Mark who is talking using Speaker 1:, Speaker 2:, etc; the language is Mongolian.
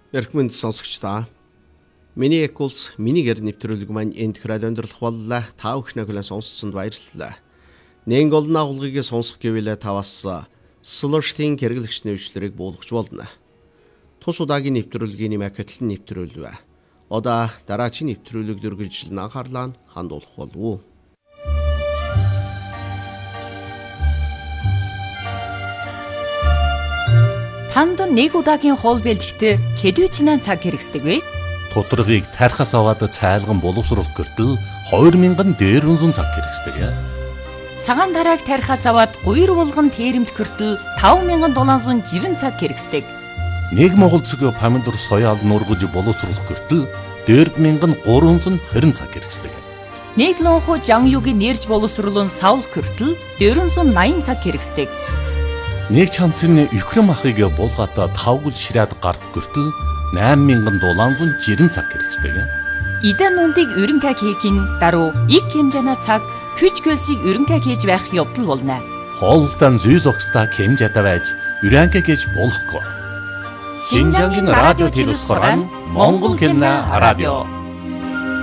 Speaker 1: Эрхмэнд сонсогчдаа. Миний экулс миний гэр нэвтрүүлэг маань энд хураад өндөрлөх боллоо. Та бүхнээ сонсцсонд баярлалаа. Нэг олон агуулгыг сонсох гэвэл таваас Слоштийн хэрэглэгч нэвшлэрийг буулгаж болно. Тус удаагийн нэвтрүүлгийн макетлын нэвтрүүлвэ. Одоо дараагийн нэвтрүүлэг дөргөлжил анхаарлаа хандуулах болов.
Speaker 2: Танд нэг удаагийн хоол бэлтгэхдээ хэдвэчнээ цаг хэрэгсдэг вэ?
Speaker 3: Тутрагыг тархаас аваад цайлган боловсруулах гэртэл 2000 дээрвэнсэн цаг хэрэгсдэг.
Speaker 2: Цагаан тарааг тархаас аваад гуйр булган тэрэмт гэртэл 5760 цаг хэрэгсдэг.
Speaker 3: Нэг монгол цэг помидор соёал нургаж боловсруулах гэртэл 4320 цаг хэрэгсдэг.
Speaker 2: Нэг лонхо жанюугийн нэрж боловсруулан савлах гэртэл 480 цаг хэрэгсдэг.
Speaker 3: Нэг чанцны өхрөм ахыг булгаад тавгал шираад гарах гэртэл 8760 цаг хэрэгсдэг.
Speaker 2: Идэн нүндийг өрөнгө хийхин даруй их хэмжээний цаг күч гөлсийг өрөнгө хийж байх явдал болно.
Speaker 3: Хоолтон зүй зогсдаа хэмжээтэй байж өрөнгө хийж болохгүй. Шинжангийн радио телевизээр Монгол хэлний радио